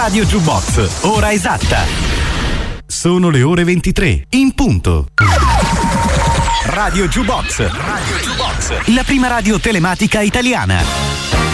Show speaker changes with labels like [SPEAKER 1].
[SPEAKER 1] Radio Jukebox, ora esatta. Sono le ore 23, in punto. Radio Jukebox, la prima radio telematica italiana.